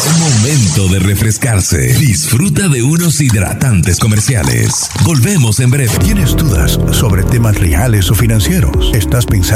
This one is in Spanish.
Momento de refrescarse. Disfruta de unos hidratantes comerciales. Volvemos en breve. ¿Tienes dudas sobre temas reales o financieros? ¿Estás pensando